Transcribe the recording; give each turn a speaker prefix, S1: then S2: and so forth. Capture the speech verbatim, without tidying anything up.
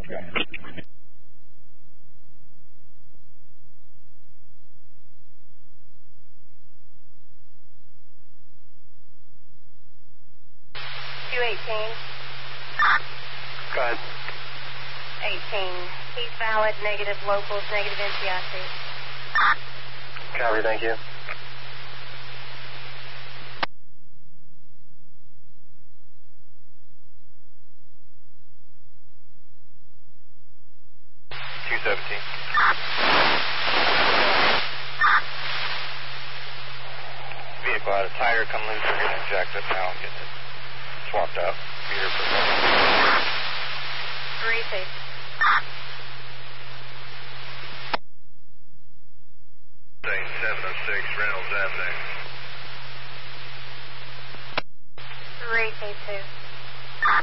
S1: two eighteen.
S2: Go ahead.
S1: eighteen. He's valid, negative locals, negative N C I C.
S2: Copy, thank you. two seventeen. Vehicle out of tire, come loose, we're going to inject it now and get it swapped out. Meter for